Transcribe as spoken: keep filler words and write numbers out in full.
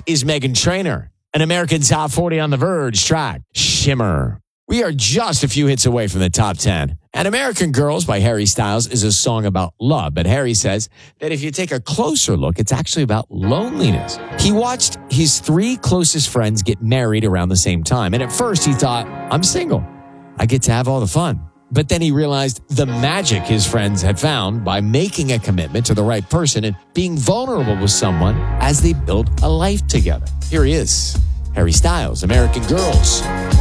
is Meghan Trainor, an American Top forty on The Verge track, Shimmer. We are just a few hits away from the top ten. And American Girls by Harry Styles is a song about love, but Harry says that if you take a closer look, it's actually about loneliness. He watched his three closest friends get married around the same time, and at first he thought, I'm single. I get to have all the fun. But then he realized the magic his friends had found by making a commitment to the right person and being vulnerable with someone as they built a life together. Here he is, Harry Styles, American Girls.